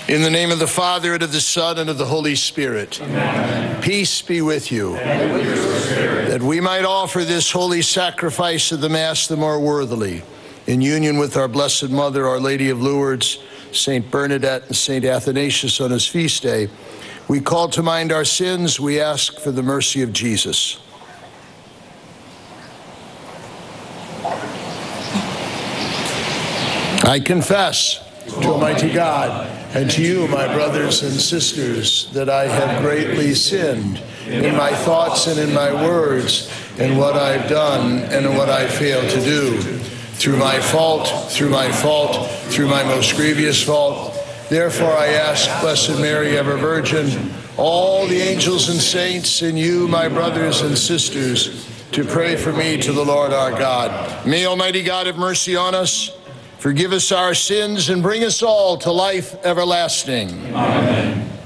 In the name of the Father, and of the Son, and of the Holy Spirit. Amen. Peace be with you. And with your spirit. That we might offer this holy sacrifice of the Mass the more worthily, in union with our Blessed Mother, Our Lady of Lourdes, St. Bernadette, and St. Athanasius on his feast day, we call to mind our sins. We ask for the mercy of Jesus. I confess to Almighty God and to you, my brothers and sisters, that I have greatly sinned in my thoughts and in my words, in what I've done and in what I failed to do, through my fault, through my most grievous fault. Therefore I ask, Blessed Mary, ever Virgin, all the angels and saints, and you, my brothers and sisters, to pray for me to the Lord our God. May Almighty God have mercy on us, forgive us our sins, and bring us all to life everlasting. Amen.